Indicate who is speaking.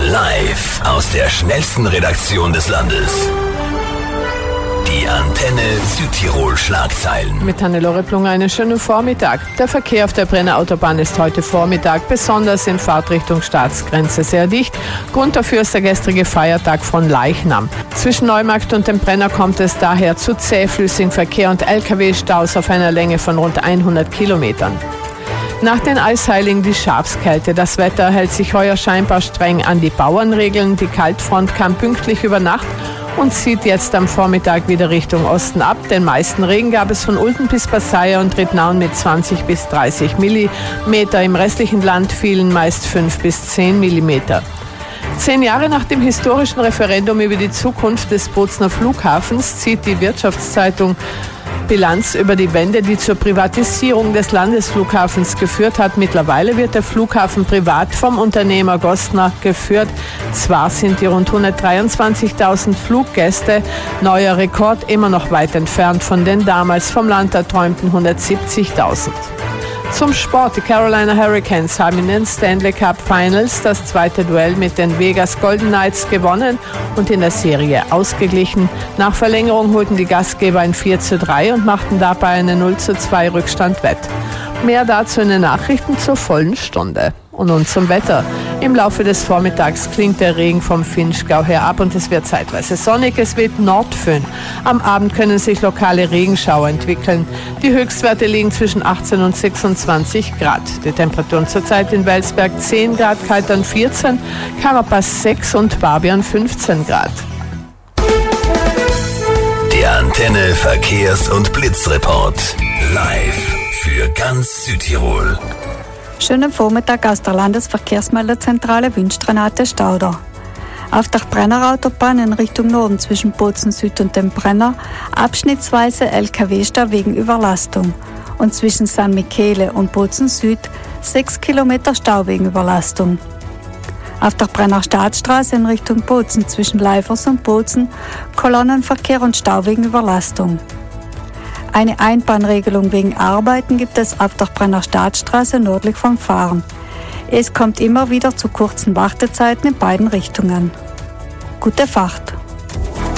Speaker 1: Live aus der schnellsten Redaktion des Landes. Die Antenne Südtirol Schlagzeilen.
Speaker 2: Mit Hannelore Plunger einen schönen Vormittag. Der Verkehr auf der Brenner Autobahn ist heute Vormittag besonders in Fahrtrichtung Staatsgrenze sehr dicht. Grund dafür ist der gestrige Feiertag von Leichnam. Zwischen Neumarkt und dem Brenner kommt es daher zu zähflüssigem Verkehr und Lkw-Staus auf einer Länge von rund 100 Kilometern. Nach den Eisheiligen die Schafskälte. Das Wetter hält sich heuer scheinbar streng an die Bauernregeln. Die Kaltfront kam pünktlich über Nacht und zieht jetzt am Vormittag wieder Richtung Osten ab. Den meisten Regen gab es von Ulten bis Passaia und Rittnauen mit 20 bis 30 Millimeter. Im restlichen Land fielen meist 5 bis 10 Millimeter. 10 Jahre nach dem historischen Referendum über die Zukunft des Bozner Flughafens zieht die Wirtschaftszeitung Bilanz über die Wende, die zur Privatisierung des Landesflughafens geführt hat. Mittlerweile wird der Flughafen privat vom Unternehmer Gostner geführt. Zwar sind die rund 123.000 Fluggäste, neuer Rekord, immer noch weit entfernt von den damals vom Land erträumten 170.000. Zum Sport. Die Carolina Hurricanes haben in den Stanley Cup Finals das zweite Duell mit den Vegas Golden Knights gewonnen und in der Serie ausgeglichen. Nach Verlängerung holten die Gastgeber ein 4:3 und machten dabei einen 0:2 Rückstand wett. Mehr dazu in den Nachrichten zur vollen Stunde. Und nun zum Wetter. Im Laufe des Vormittags klingt der Regen vom Vinschgau her ab und es wird zeitweise sonnig. Es weht Nordföhn. Am Abend können sich lokale Regenschauer entwickeln. Die Höchstwerte liegen zwischen 18 und 26 Grad. Die Temperaturen zurzeit in Welsberg 10 Grad, Kaltern 14, Karapaz 6 und Barbian 15 Grad.
Speaker 1: Der Antenne Verkehrs- und Blitzreport. Live für ganz Südtirol.
Speaker 3: Schönen Vormittag aus der Landesverkehrsmeldezentrale wünscht Renate Stauder. Auf der Brenner Autobahn in Richtung Norden zwischen Bozen Süd und dem Brenner abschnittsweise Lkw-Stau wegen Überlastung und zwischen San Michele und Bozen Süd 6 Kilometer Stau wegen Überlastung. Auf der Brenner Staatsstraße in Richtung Bozen zwischen Leifers und Bozen Kolonnenverkehr und Stau wegen Überlastung. Eine Einbahnregelung wegen Arbeiten gibt es auf der Brenner Staatsstraße nördlich vom Fahren. Es kommt immer wieder zu kurzen Wartezeiten in beiden Richtungen. Gute Fahrt!